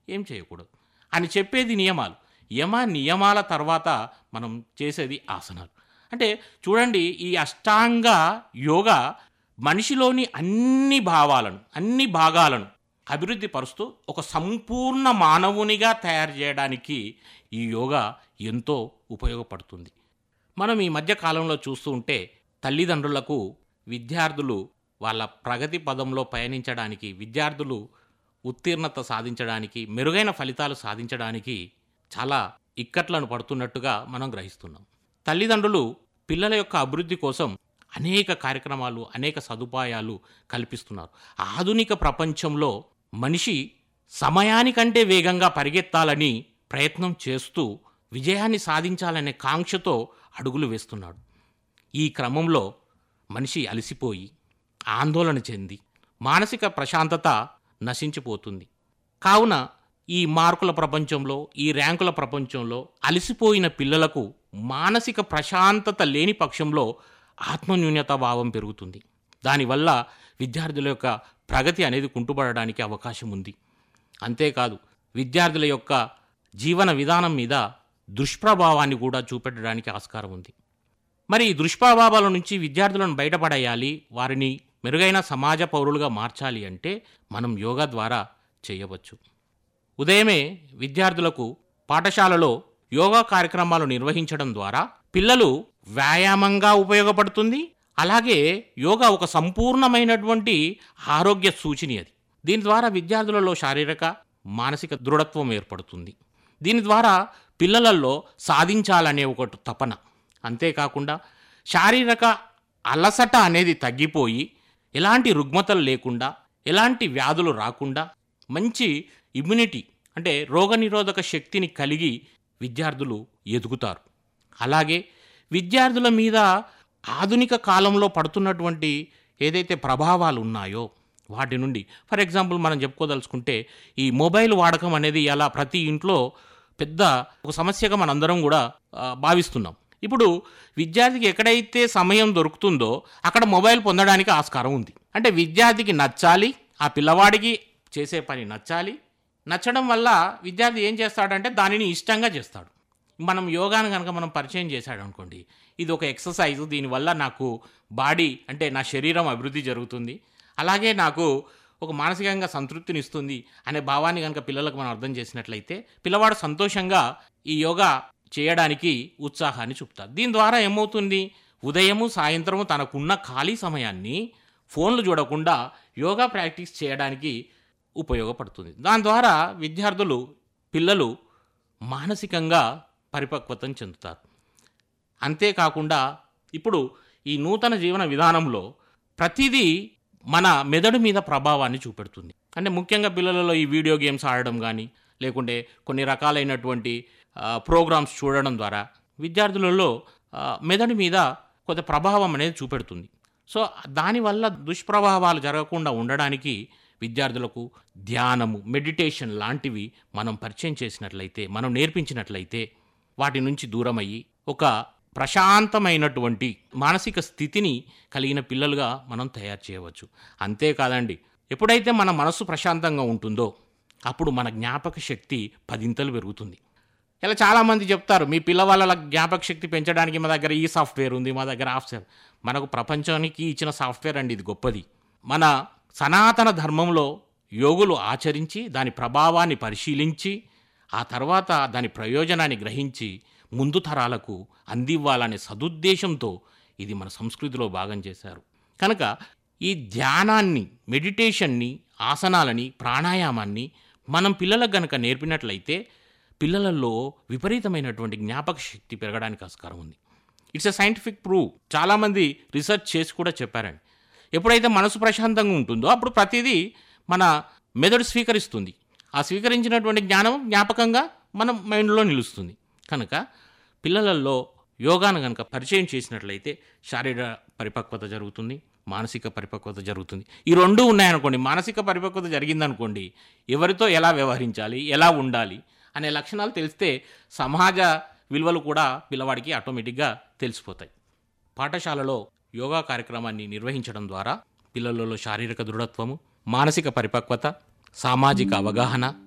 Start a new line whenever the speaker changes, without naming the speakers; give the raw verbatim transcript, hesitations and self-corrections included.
ఏం చేయకూడదు అని చెప్పేది నియమాలు. యమ నియమాల తర్వాత మనం చేసేది ఆసనాలు. అంటే చూడండి, ఈ అష్టాంగ యోగా మనిషిలోని అన్ని భావాలను అన్ని భాగాలను అభివృద్ధి పరుస్తూ ఒక సంపూర్ణ మానవునిగా తయారు చేయడానికి ఈ యోగా ఎంతో ఉపయోగపడుతుంది. మనం ఈ మధ్య కాలంలో చూస్తూ ఉంటే తల్లిదండ్రులకు విద్యార్థులు వాళ్ళ ప్రగతి పదంలో పయనించడానికి, విద్యార్థులు ఉత్తీర్ణత సాధించడానికి, మెరుగైన ఫలితాలు సాధించడానికి చాలా ఇక్కట్లను పడుతున్నట్టుగా మనం గ్రహిస్తున్నాం. తల్లిదండ్రులు పిల్లల యొక్క అభివృద్ధి కోసం అనేక కార్యక్రమాలు, అనేక సదుపాయాలు కల్పిస్తున్నారు. ఆధునిక ప్రపంచంలో మనిషి సమయానికంటే వేగంగా పరిగెత్తాలని ప్రయత్నం చేస్తూ విజయాన్ని సాధించాలనే కాంక్షతో అడుగులు వేస్తున్నాడు. ఈ క్రమంలో మనిషి అలసిపోయి, ఆందోళన చెంది మానసిక ప్రశాంతత నశించిపోతుంది. కావున ఈ మార్కుల ప్రపంచంలో, ఈ ర్యాంకుల ప్రపంచంలో అలసిపోయిన పిల్లలకు మానసిక ప్రశాంతత లేని పక్షంలో ఆత్మన్యూన్యత భావం పెరుగుతుంది. దానివల్ల విద్యార్థుల యొక్క ప్రగతి అనేది కుంటుపడడానికి అవకాశం ఉంది. అంతేకాదు, విద్యార్థుల యొక్క జీవన విధానం మీద దుష్ప్రభావాన్ని కూడా చూపెట్టడానికి ఆస్కారం ఉంది. మరి ఈ దుష్ప్రభావాల నుంచి విద్యార్థులను బయటపడేయాలి, వారిని మెరుగైన సమాజ పౌరులుగా మార్చాలి అంటే మనం యోగా ద్వారా చేయవచ్చు. ఉదయమే విద్యార్థులకు పాఠశాలలో యోగా కార్యక్రమాలు నిర్వహించడం ద్వారా పిల్లలు వ్యాయామంగా ఉపయోగపడుతుంది. అలాగే యోగా ఒక సంపూర్ణమైనటువంటి ఆరోగ్య సూచిని అది. దీని ద్వారా విద్యార్థులలో శారీరక, మానసిక దృఢత్వం ఏర్పడుతుంది. దీని ద్వారా పిల్లలలో సాధించాలనే ఒక తపన, అంతేకాకుండా శారీరక అలసట అనేది తగ్గిపోయి ఎలాంటి రుగ్మతలు లేకుండా, ఎలాంటి వ్యాధులు రాకుండా మంచి ఇమ్యూనిటీ అంటే రోగనిరోధక శక్తిని కలిగి విద్యార్థులు ఎదుగుతారు. అలాగే విద్యార్థుల మీద ఆధునిక కాలంలో పడుతున్నటువంటి ఏదైతే ప్రభావాలు ఉన్నాయో వాటి నుండి, ఫర్ ఎగ్జాంపుల్ మనం చెప్పుకోదలుచుకుంటే ఈ మొబైల్ వాడకం అనేది అలా ప్రతి ఇంట్లో పెద్ద ఒక సమస్యగా మనందరం కూడా భావిస్తున్నాం. ఇప్పుడు విద్యార్థికి ఎక్కడైతే సమయం దొరుకుతుందో అక్కడ మొబైల్ పొందడానికి ఆస్కారం ఉంది. అంటే విద్యార్థికి నచ్చాలి, ఆ పిల్లవాడికి చేసే పని నచ్చాలి. నచ్చడం వల్ల విద్యార్థి ఏం చేస్తాడంటే దానిని ఇష్టంగా చేస్తాడు. మనం యోగాను కనుక మనం పరిచయం చేశాడు అనుకోండి, ఇది ఒక ఎక్సర్సైజు, దీనివల్ల నాకు బాడీ అంటే నా శరీరం అభివృద్ధి జరుగుతుంది, అలాగే నాకు ఒక మానసికంగా సంతృప్తిని ఇస్తుంది అనే భావాన్ని కనుక పిల్లలకు మనం అర్థం చేసినట్లయితే పిల్లవాడు సంతోషంగా ఈ యోగా చేయడానికి ఉత్సాహాన్ని చూపుతారు. దీని ద్వారా ఏమవుతుంది, ఉదయము సాయంత్రము తనకున్న ఖాళీ సమయాన్ని ఫోన్లు చూడకుండా యోగా ప్రాక్టీస్ చేయడానికి ఉపయోగపడుతుంది. దాని ద్వారా విద్యార్థులు, పిల్లలు మానసికంగా పరిపక్వతం చెందుతారు. అంతేకాకుండా ఇప్పుడు ఈ నూతన జీవన విధానంలో ప్రతిదీ మన మెదడు మీద ప్రభావాన్ని చూపెడుతుంది. అంటే ముఖ్యంగా పిల్లలలో ఈ వీడియో గేమ్స్ ఆడడం కానీ, లేకుంటే కొన్ని రకాలైనటువంటి ప్రోగ్రామ్స్ చూడడం ద్వారా విద్యార్థులలో మెదడు మీద కొంత ప్రభావం అనేది చూపెడుతుంది. సో దానివల్ల దుష్ప్రభావాలు జరగకుండా ఉండడానికి విద్యార్థులకు ధ్యానము, మెడిటేషన్ లాంటివి మనం పరిచయం చేసినట్లయితే, మనం నేర్పించినట్లయితే వాటి నుంచి దూరమయ్యి ఒక ప్రశాంతమైనటువంటి మానసిక స్థితిని కలిగిన పిల్లలుగా మనం తయారు చేయవచ్చు. అంతేకాదండి, ఎప్పుడైతే మన మనస్సు ప్రశాంతంగా ఉంటుందో అప్పుడు మన జ్ఞాపక శక్తి పదింతలు పెరుగుతుంది. ఇలా చాలామంది చెప్తారు, మీ పిల్లవాళ్ళ జ్ఞాపక శక్తి పెంచడానికి మా దగ్గర ఈ సాఫ్ట్వేర్ ఉంది, మా దగ్గర ఆఫ్ట్వేర్. మనకు ప్రపంచానికి ఇచ్చిన సాఫ్ట్వేర్ అండి ఇది గొప్పది. మన సనాతన ధర్మంలో యోగులు ఆచరించి దాని ప్రభావాన్ని పరిశీలించి ఆ తర్వాత దాని ప్రయోజనాన్ని గ్రహించి ముందు తరాలకు అందివ్వాలనే సదుద్దేశంతో ఇది మన సంస్కృతిలో భాగం చేశారు. కనుక ఈ ధ్యానాన్ని, మెడిటేషన్ని, ఆసనాలని, ప్రాణాయామాన్ని మనం పిల్లలకు గనక నేర్పినట్లయితే పిల్లలలో విపరీతమైనటువంటి జ్ఞాపక శక్తి పెరగడానికి ఆస్కారం ఉంది. It's a scientific prove. చాలామంది రీసెర్చ్ చేసి కూడా చెప్పారండి. ఎప్పుడైతే మనసు ప్రశాంతంగా ఉంటుందో అప్పుడు ప్రతిదీ మన మెదడు స్వీకరిస్తుంది. ఆ స్వీకరించినటువంటి జ్ఞానం జ్ఞాపకంగా మన మైండ్లో నిలుస్తుంది. కనుక పిల్లలలో యోగాను కనుక పరిచయం చేసినట్లయితే శారీరక పరిపక్వత జరుగుతుంది, మానసిక పరిపక్వత జరుగుతుంది. ఈ రెండు ఉన్నాయనుకోండి, మానసిక పరిపక్వత జరిగిందనుకోండి, ఎవరితో ఎలా వ్యవహరించాలి, ఎలా ఉండాలి అనే లక్షణాలు తెలిస్తే సమాజ విలువలు కూడా పిల్లవాడికి ఆటోమేటిక్గా తెలిసిపోతాయి. పాఠశాలలో యోగా కార్యక్రమాన్ని నిర్వహించడం ద్వారా పిల్లలలో శారీరక దృఢత్వము, మానసిక పరిపక్వత, సామాజిక అవగాహన,